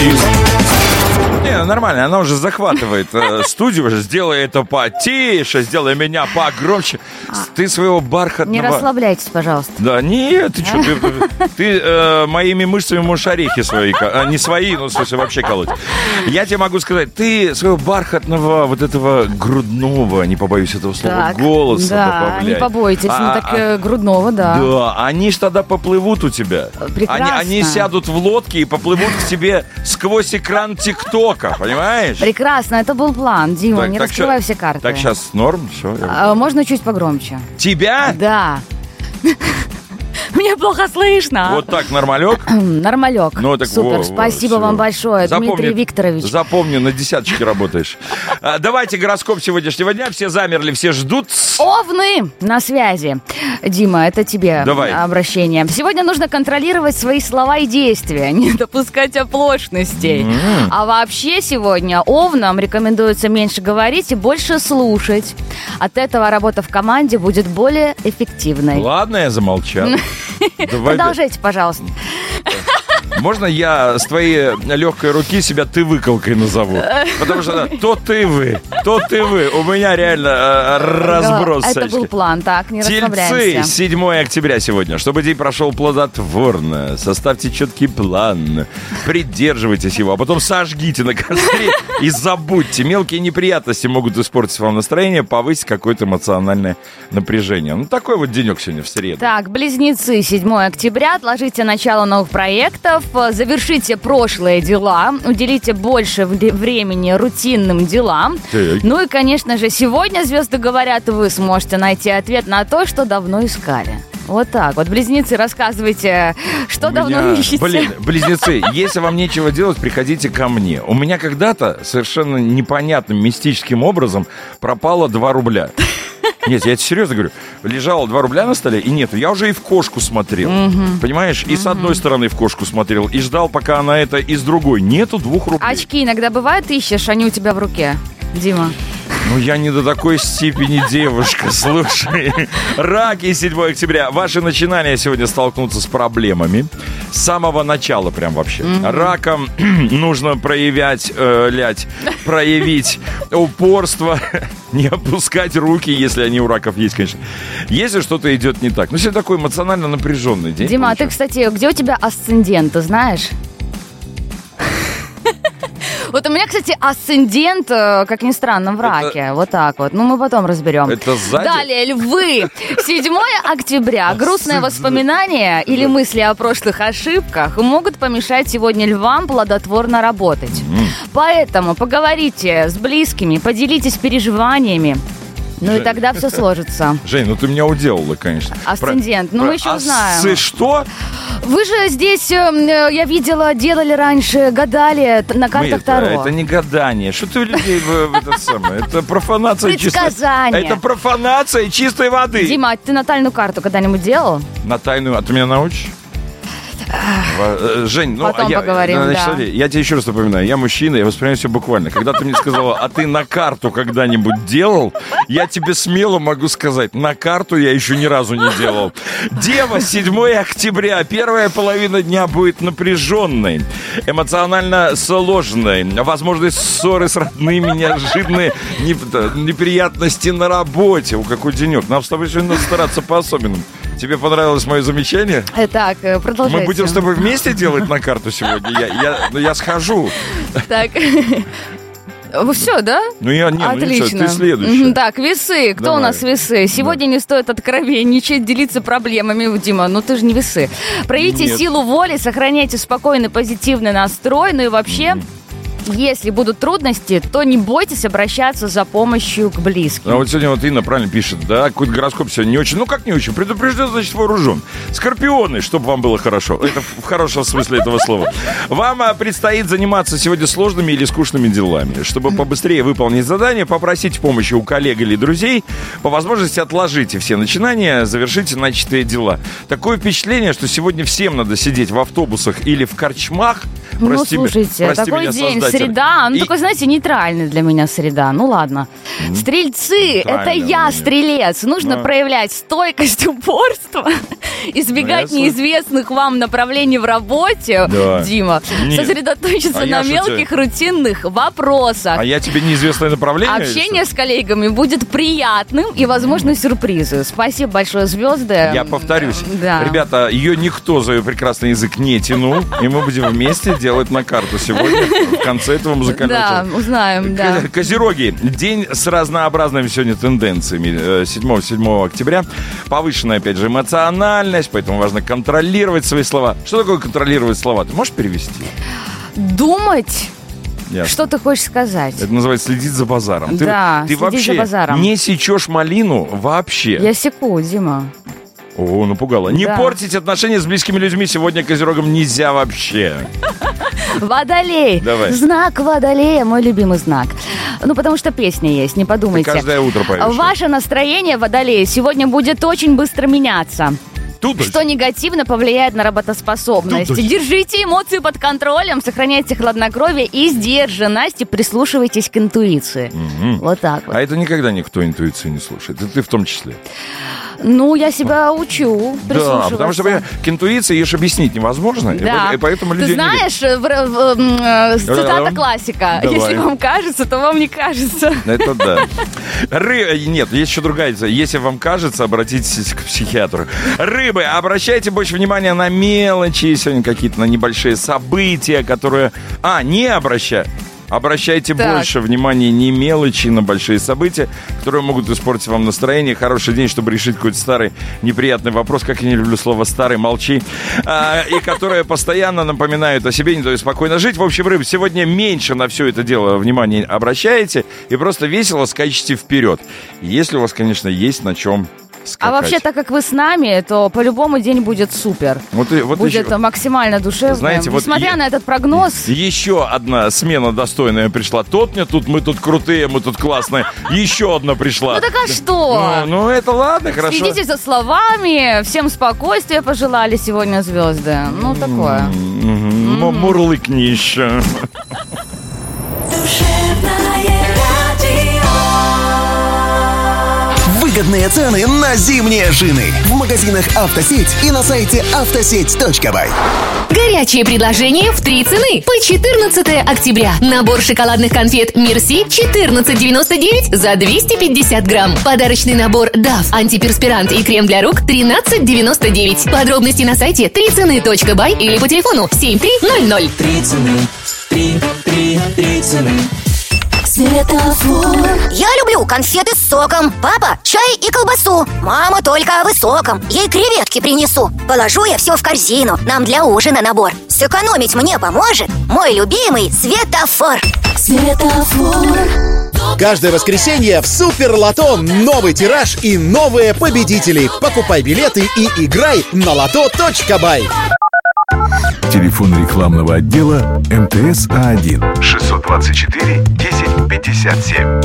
Не, нормально, она уже захватывает студию, уже сделай это потише, сделай меня погромче. Ты своего бархатного... Не расслабляйтесь, пожалуйста. Да, нет, ты что, ты моими мышцами можешь орехи свои, не свои, ну, в смысле, вообще колоть. Я тебе могу сказать, ты своего бархатного, вот этого грудного, не побоюсь этого слова, Так, голоса да, добавляй. не побойтесь, ну так грудного, да. Да, они ж тогда поплывут у тебя. Прекрасно. Они сядут в лодке и поплывут к тебе сквозь экран ТикТока, понимаешь? Прекрасно, это был план, Дима, не раскрывай все карты. Так, сейчас норм, все. Можно чуть погромче? Тебя? Да. Мне плохо слышно. Вот так, нормалек? Нормалек. Ну, так супер, спасибо вам большое, Дмитрий Викторович. Запомни, на десяточке работаешь. Давайте гороскоп сегодняшнего дня. Все замерли, все ждут. Овны на связи. Дима, это тебе обращение. Сегодня нужно контролировать свои слова и действия, не допускать оплошностей. А вообще сегодня овнам рекомендуется меньше говорить и больше слушать. От этого работа в команде будет более эффективной. Ладно, я замолчал. Продолжайте, пожалуйста. Можно я с твоей легкой руки себя ты-выколкой назову? Потому что то ты вы. У меня реально разброс. Это был план, так, не расслабляемся. Тельцы, 7 октября сегодня. Чтобы день прошел плодотворно, составьте четкий план, придерживайтесь его, а потом сожгите на костре и забудьте. Мелкие неприятности могут испортить вам настроение, повысить какое-то эмоциональное напряжение. Ну, такой вот денек сегодня в среду. Так, близнецы, 7 октября. Отложите начало новых проектов, завершите прошлые дела, уделите больше времени рутинным делам. Так. Ну и, конечно же, сегодня, звезды говорят, вы сможете найти ответ на то, что давно искали. Вот так вот. Близнецы, рассказывайте, что давно ищете. Блин, близнецы, если вам нечего делать, приходите ко мне. У меня когда-то совершенно непонятным мистическим образом пропало 2 рубля. Нет, я это серьезно говорю. Лежало 2 рубля на столе, и нету. Я уже и в кошку смотрел. Понимаешь? И с одной стороны в кошку смотрел, и ждал, пока она это, и с другой. Нету 2 рублей. Очки иногда бывает ищешь, они у тебя в руке, Дима? Ну, я не до такой степени девушка, слушай. Раки, 7 октября. Ваши начинания сегодня столкнутся с проблемами. С самого начала прям вообще. Ракам нужно проявить упорство, не опускать руки, если они у раков есть, конечно. Если что-то идет не так. Ну, сегодня такой эмоционально напряженный день. Дима, а ты, кстати, где у тебя асцендент, ты знаешь? Вот у меня, кстати, асцендент, как ни странно, в раке. Вот так вот. Ну, мы потом разберем. Это сзади? Далее, львы. 7 октября. Грустные воспоминания или мысли о прошлых ошибках могут помешать сегодня львам плодотворно работать. Поэтому поговорите с близкими, поделитесь переживаниями. Ну и тогда все сложится. Жень, ну ты меня уделала, конечно. Асцендент, мы еще узнаем. Что? Вы же здесь, я видела, делали раньше, гадали на картах Таро. Это не гадание. Что ты людей в это самое? Это профанация предсказание. Это профанация чистой воды. Дима, ты натальную карту когда-нибудь делал? Натальную? А ты меня научишь? Жень, потом поговорим, значит, да. смотри, я тебе еще раз напоминаю, я мужчина, я воспринимаю все буквально. Когда ты мне сказала, а ты на карту когда-нибудь делал, я тебе смело могу сказать, на карту я еще ни разу не делал. Дева, 7 октября, первая половина дня будет напряженной, эмоционально сложной, возможность ссоры с родными, неожиданные неприятности на работе. Какой денек, нам с тобой сегодня надо стараться по-особенному. Тебе понравилось мое замечание? Так, продолжайте. Мы будем с тобой вместе делать на карту сегодня? Я схожу. Так. Все, да? Отлично. Ты следующая. Так, весы. Кто у нас весы? Сегодня не стоит откровенничать, делиться проблемами. Дима, ну ты же не весы. Проявите силу воли, сохраняйте спокойный, позитивный настрой. Ну и вообще... Если будут трудности, то не бойтесь обращаться за помощью к близким. А вот сегодня вот Инна правильно пишет, да, какой-то гороскоп сегодня не очень. Ну как не очень? Предупрежден, значит вооружен. Скорпионы, чтобы вам было хорошо. Это в хорошем смысле этого слова. Вам предстоит заниматься сегодня сложными или скучными делами. Чтобы побыстрее выполнить задание, попросите помощи у коллег или друзей. По возможности отложите все начинания, завершите начатые дела. Такое впечатление, что сегодня всем надо сидеть в автобусах или в корчмах. Слушайте, такой день, Среда, такой, знаете, нейтральный для меня среда. Ну ладно. Стрельцы, это я, стрелец. Нужно проявлять стойкость, упорство, избегать неизвестных вам направлений в работе, Дима. Сосредоточиться на мелких рутинных вопросах. А я тебе неизвестное направление? Общение с коллегами будет приятным и, возможно, сюрпризы. Спасибо большое, звезды. Я повторюсь. Ребята, ее никто за ее прекрасный язык не тянул, и мы будем вместе делать на карту сегодня, в конце этого музыкального часа. Да, узнаем, да. Козероги. День с разнообразными сегодня тенденциями. 7 октября. Повышенная, опять же, эмоциональность, поэтому важно контролировать свои слова. Что такое контролировать слова? Ты можешь перевести? Думать. Что ты хочешь сказать? Это называется следить за базаром. Да, ты вообще за базаром. Не сечешь малину вообще. Я секу, Дима. О, напугала. Не портить отношения с близкими людьми сегодня козерогам нельзя вообще. Водолей. Давай. Знак Водолея, мой любимый знак. Потому что песня есть, не подумайте. Ты каждое утро поешь. Ваше настроение, Водолей, сегодня будет очень быстро меняться. Что негативно повлияет на работоспособность. Держите эмоции под контролем, сохраняйте хладнокровие и сдержанность, и прислушивайтесь к интуиции. Вот так вот. А это никогда никто интуицию не слушает. И ты в том числе. Я себя учу прислушиваться. Да, потому что к интуиции ее же объяснить невозможно. Да. И поэтому люди ты знаешь, цитата классика. Давай. Если вам кажется, то вам не кажется. Это да. Нет, есть еще другая. Если вам кажется, обратитесь к психиатру. Рыбы, обращайте больше внимания на мелочи, сегодня какие-то на небольшие события, которые... Обращайте больше внимания не мелочи на большие события, которые могут испортить вам настроение. Хороший день, чтобы решить какой-то старый неприятный вопрос, как я не люблю слово «старый», молчи. И которые постоянно напоминают о себе, не дают спокойно жить. В общем, рыбы, сегодня меньше на все это дело внимания обращаете и просто весело скачете вперед. Если у вас, конечно, есть на чем скакать. А вообще, так как вы с нами, то по-любому день будет супер. Будет еще максимально душевным. Знаете, несмотря на этот прогноз. Еще одна смена достойная пришла. Мы тут крутые, мы тут классные. Еще одна пришла. Так а что? Это ладно, хорошо. Следите за словами. Всем спокойствия пожелали сегодня звезды. Такое. Мурлыкни еще. Выгодные цены на зимние шины в магазинах «Автосеть» и на сайте автосеть.бай. Горячее предложение в 3 цены по 14 октября. Набор шоколадных конфет «Мерси» 14,99 за 250 грамм. Подарочный набор «Дав», антиперспирант и крем для рук 13,99. Подробности на сайте 3цены.бай или по телефону 7300. 3 цены, 3 цены. Светофор. Я люблю конфеты с соком. Папа, чай и колбасу. Мама только о высоком. Ей креветки принесу. Положу я все в корзину. Нам для ужина набор. Сэкономить мне поможет мой любимый светофор. Светофор. Каждое воскресенье в Супер Лото новый тираж и новые победители. Покупай билеты и играй на лото.бай. Телефон рекламного отдела МТС А1 624 1057.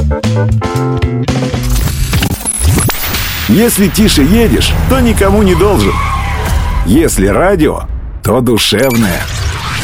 Если тише едешь, то никому не должен. Если радио, то душевное.